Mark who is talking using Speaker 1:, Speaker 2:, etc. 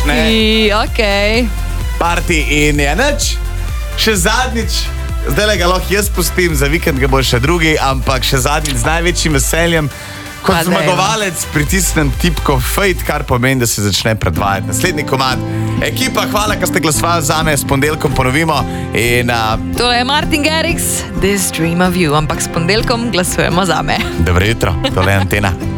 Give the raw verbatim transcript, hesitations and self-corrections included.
Speaker 1: Parti, okej.
Speaker 2: Parti in je nič. Še zadnjič, zdaj ga lahko jaz pustim, za vikend ga bo še drugi, ampak še zadnjič z največjim veseljem. Kot
Speaker 1: Pa
Speaker 2: zmagovalec pritisnem tipko Fate, kar pomeni, da se začne predvajati naslednji komad. Ekipa, hvala, ker ste glasovali za me, s ponedeljkom ponovimo. In, uh,
Speaker 1: Tole je Martin Garrix, This Dream of You, ampak s ponedeljkom glasujemo za me.
Speaker 2: dobro jutro, tole je Antena.